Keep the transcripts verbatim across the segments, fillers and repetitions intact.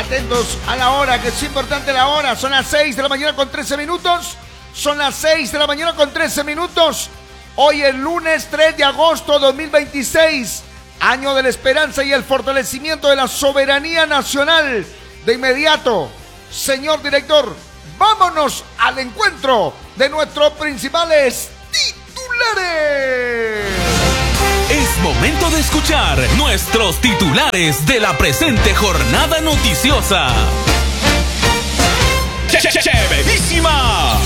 Atentos a la hora, que es importante la hora. Son las seis de la mañana con trece minutos. Son las seis de la mañana con trece minutos. Hoy es lunes tres de agosto de dos mil veintiséis. Año de la esperanza y el fortalecimiento de la soberanía nacional. De inmediato, señor director, vámonos al encuentro de nuestros principales titulares. Es momento de escuchar nuestros titulares de la presente jornada noticiosa. ¡Chéverísima!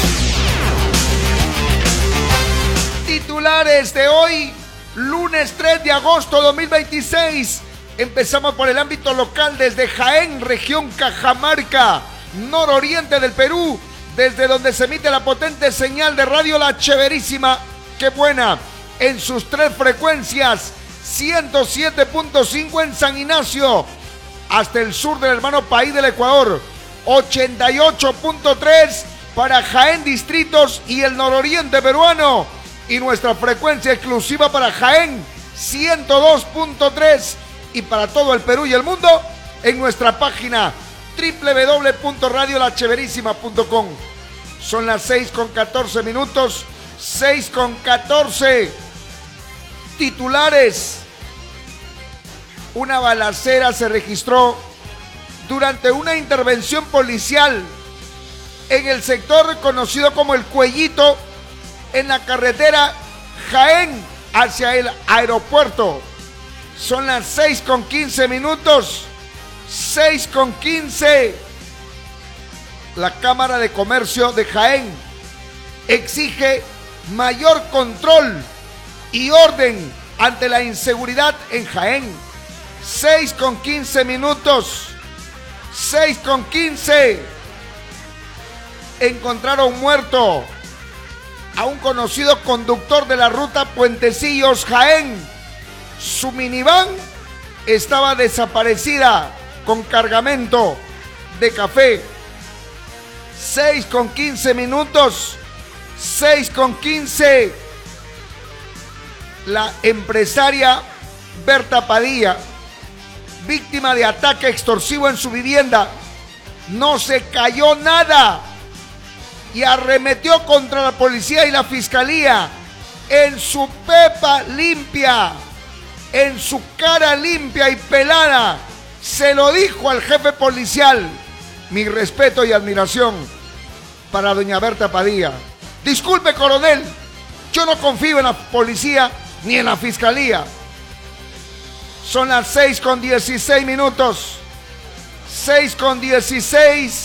Titulares de hoy, lunes tres de agosto de dos mil veintiséis. Empezamos por el ámbito local desde Jaén, región Cajamarca, nororiente del Perú, desde donde se emite la potente señal de radio La Chéverísima. ¡Qué buena! En sus tres frecuencias, ciento siete punto cinco en San Ignacio, hasta el sur del hermano país del Ecuador, ochenta y ocho punto tres para Jaén Distritos y el nororiente peruano, y nuestra frecuencia exclusiva para Jaén, ciento dos punto tres, y para todo el Perú y el mundo, en nuestra página doble u doble u doble u punto radio la cheverísima punto com. Son las seis con catorce minutos, seis con catorce. Titulares. Una balacera se registró durante una intervención policial en el sector conocido como El Cuellito, en la carretera Jaén hacia el aeropuerto. Son las seis con quince minutos, seis con quince. La Cámara de Comercio de Jaén exige mayor control y orden ante la inseguridad en Jaén. seis con quince minutos, seis con quince. Encontraron muerto a un conocido conductor de la ruta Puentecillos Jaén. Su minivan estaba desaparecida con cargamento de café. seis con quince minutos, seis con quince. La empresaria Berta Padilla, víctima de ataque extorsivo en su vivienda, no se cayó nada y arremetió contra la policía y la fiscalía en su pepa limpia, en su cara limpia y pelada. Se lo dijo al jefe policial. Mi respeto y admiración para doña Berta Padilla. Disculpe, coronel, yo no confío en la policía ni en la fiscalía. Son las seis con dieciséis minutos. seis con dieciséis.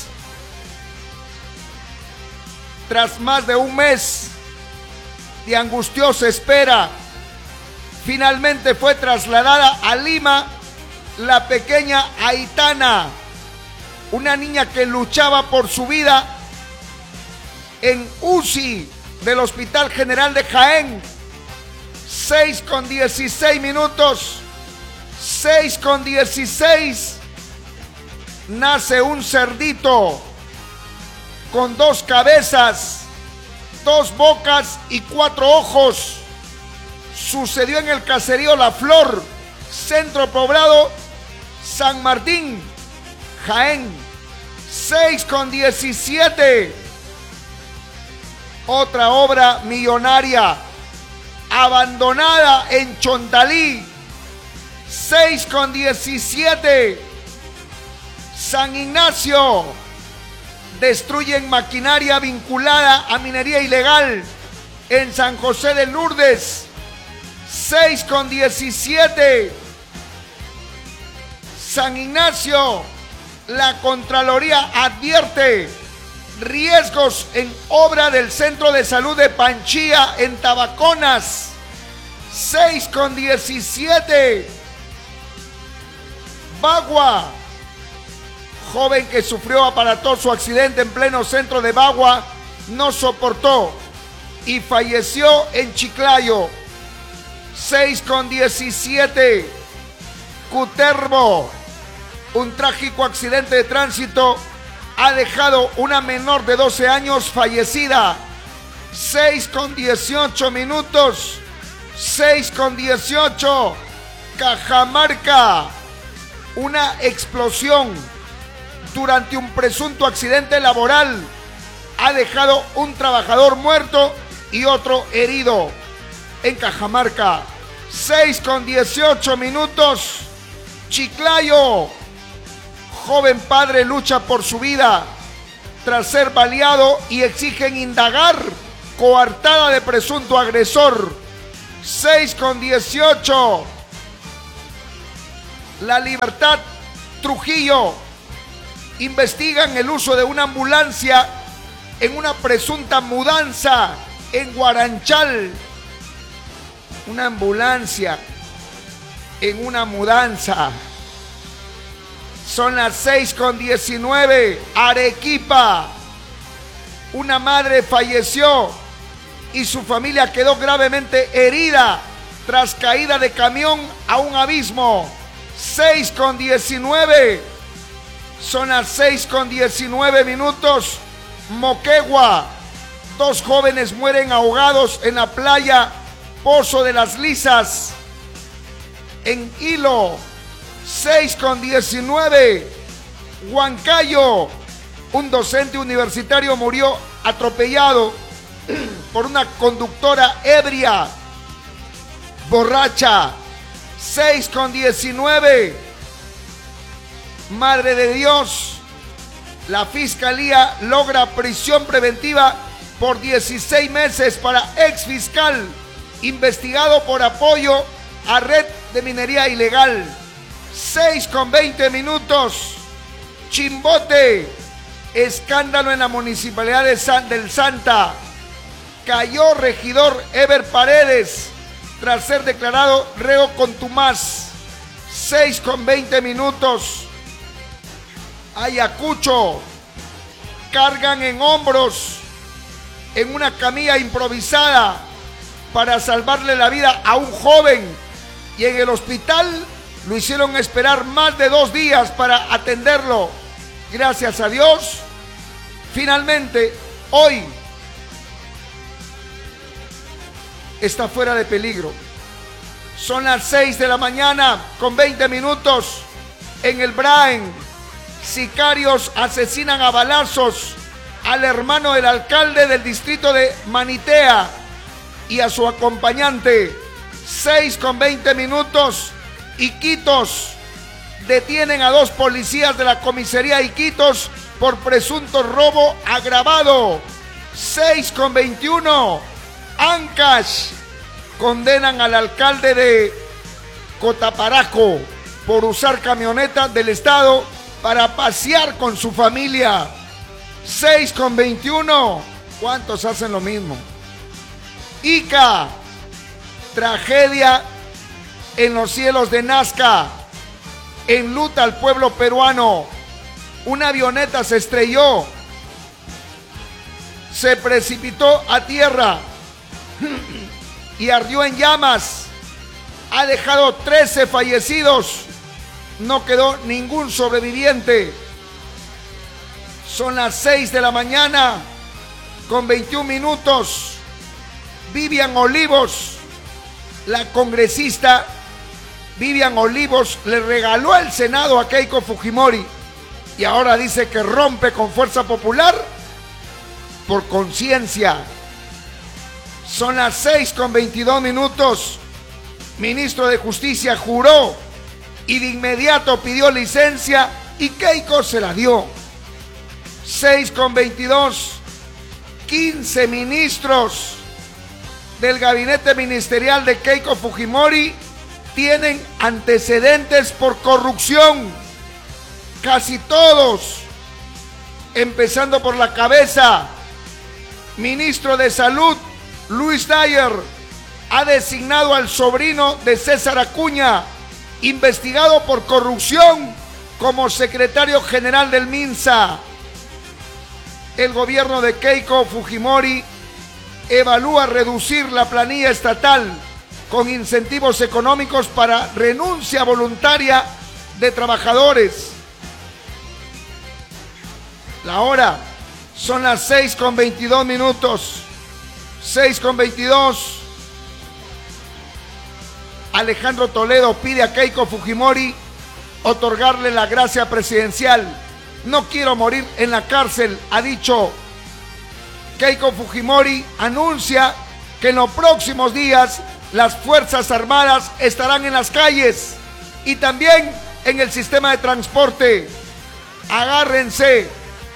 Tras más de un mes de angustiosa espera, finalmente fue trasladada a Lima la pequeña Aitana, una niña que luchaba por su vida en U C I del Hospital General de Jaén. seis con dieciséis minutos, seis con dieciséis. Nace un cerdito con dos cabezas, dos bocas y cuatro ojos. Sucedió en el caserío La Flor, centro poblado San Martín, Jaén. seis con diecisiete. Otra obra millonaria abandonada en Chontalí. seis con diecisiete. San Ignacio. Destruyen maquinaria vinculada a minería ilegal en San José de Lourdes. seis con diecisiete. San Ignacio. La Contraloría advierte riesgos en obra del Centro de Salud de Panchía en Tabaconas. seis con diecisiete. Bagua. Joven que sufrió aparatoso accidente en pleno centro de Bagua no soportó y falleció en Chiclayo. seis con diecisiete. Cutervo. Un trágico accidente de tránsito ha dejado una menor de doce años fallecida. seis con dieciocho minutos. seis con dieciocho. Cajamarca. Una explosión durante un presunto accidente laboral ha dejado un trabajador muerto y otro herido en Cajamarca. seis con dieciocho minutos. Chiclayo. Joven padre lucha por su vida tras ser baleado y exigen indagar. Coartada de presunto agresor. seis con dieciocho. La Libertad, Trujillo. Investigan el uso de una ambulancia en una presunta mudanza en Guaranchal. Una ambulancia en una mudanza. Son las seis con diecinueve. Arequipa. Una madre falleció y su familia quedó gravemente herida tras caída de camión a un abismo. seis con diecinueve. Son las seis con diecinueve minutos. Moquegua. Dos jóvenes mueren ahogados en la playa Pozo de las Lisas, en Hilo. seis con diecinueve. Huancayo. Un docente universitario murió atropellado por una conductora ebria, borracha. seis con diecinueve. Madre de Dios. La fiscalía logra prisión preventiva por dieciséis meses para exfiscal investigado por apoyo a red de minería ilegal. seis con veinte minutos. Chimbote. Escándalo en la municipalidad de San, del Santa. Cayó regidor Ever Paredes tras ser declarado reo contumaz. seis con veinte minutos. Ayacucho. Cargan en hombros en una camilla improvisada para salvarle la vida a un joven, y en el hospital lo hicieron esperar más de dos días para atenderlo. Gracias a Dios, finalmente hoy está fuera de peligro. Son las seis de la mañana con veinte minutos. En el Braen, sicarios asesinan a balazos al hermano del alcalde del distrito de Manitea y a su acompañante. seis con veinte minutos. Iquitos. Detienen a dos policías de la comisaría Iquitos por presunto robo agravado. seis con veintiuno. Ancash. Condenan al alcalde de Cotaparaco por usar camionetas del Estado para pasear con su familia. seis con veintiuno. ¿Cuántos hacen lo mismo? Ica. Tragedia en los cielos de Nazca. Enluta al pueblo peruano. Una avioneta se estrelló. Se precipitó a tierra y ardió en llamas. Ha dejado trece fallecidos. No quedó ningún sobreviviente. Son las seis de la mañana con veintiún minutos. Vivian Olivos, la congresista Vivian Olivos, le regaló el Senado a Keiko Fujimori y ahora dice que rompe con Fuerza Popular por conciencia. Son las seis con veintidós minutos. Ministro de Justicia juró y de inmediato pidió licencia y Keiko se la dio. seis con veintidós. quince ministros del gabinete ministerial de Keiko Fujimori tienen antecedentes por corrupción. Casi todos, empezando por la cabeza. Ministro de Salud, Luis Dyer, ha designado al sobrino de César Acuña, investigado por corrupción, como secretario general del MINSA. El gobierno de Keiko Fujimori evalúa reducir la planilla estatal con incentivos económicos para renuncia voluntaria de trabajadores. La hora son las seis con veintidós minutos. seis con veintidós. Alejandro Toledo pide a Keiko Fujimori otorgarle la gracia presidencial. no quiero morir en la cárcel, ha dicho Keiko Fujimori. Anuncia que en los próximos días las Fuerzas Armadas estarán en las calles y también en el sistema de transporte. Agárrense.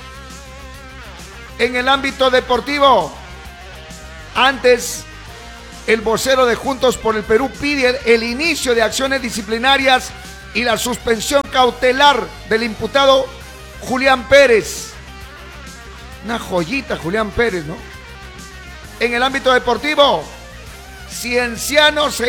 En el ámbito deportivo, antes, el vocero de Juntos por el Perú pide el inicio de acciones disciplinarias y la suspensión cautelar del imputado Julián Pérez. Una joyita, Julián Pérez, ¿no? En el ámbito deportivo, Cienciano se